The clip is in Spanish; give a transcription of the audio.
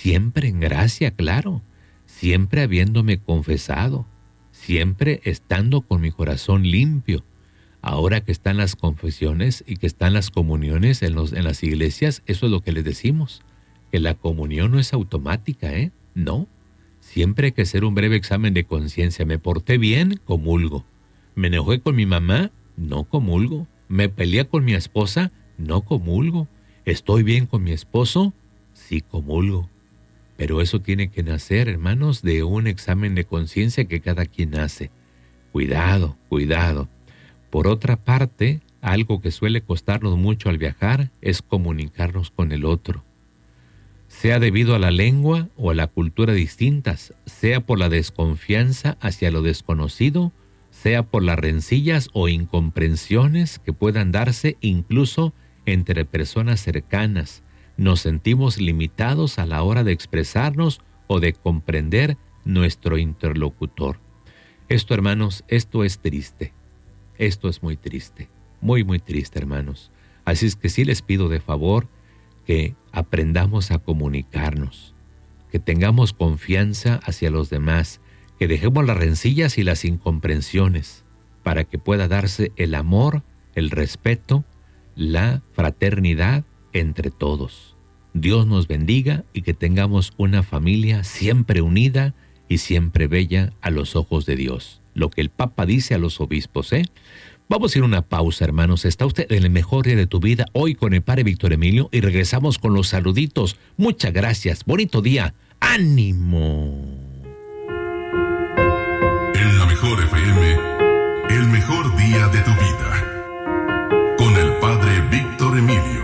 siempre en gracia, claro, siempre habiéndome confesado, siempre estando con mi corazón limpio. Ahora que están las confesiones y que están las comuniones en las iglesias, eso es lo que les decimos, que la comunión no es automática, no. Siempre hay que hacer un breve examen de conciencia. ¿Me porté bien? Comulgo. ¿Me enojé con mi mamá? No comulgo. ¿Me peleé con mi esposa? No comulgo. ¿Estoy bien con mi esposo? Sí comulgo. Pero eso tiene que nacer, hermanos, de un examen de conciencia que cada quien hace. Cuidado, cuidado. Por otra parte, algo que suele costarnos mucho al viajar es comunicarnos con el otro. Sea debido a la lengua o a la cultura distintas, sea por la desconfianza hacia lo desconocido, sea por las rencillas o incomprensiones que puedan darse incluso entre personas cercanas, nos sentimos limitados a la hora de expresarnos o de comprender nuestro interlocutor. Esto, hermanos, esto es triste. Esto es muy triste, muy, muy triste, hermanos. Así es que sí les pido de favor que aprendamos a comunicarnos, que tengamos confianza hacia los demás, que dejemos las rencillas y las incomprensiones para que pueda darse el amor, el respeto, la fraternidad entre todos. Dios nos bendiga y que tengamos una familia siempre unida y siempre bella a los ojos de Dios. Lo que el Papa dice a los obispos, Vamos a ir a una pausa, hermanos. Está usted en el mejor día de tu vida, hoy con el Padre Víctor Emilio, y regresamos con los saluditos. Muchas gracias. Bonito día. ¡Ánimo! En la mejor FM, el mejor día de tu vida. Con el Padre Víctor Emilio.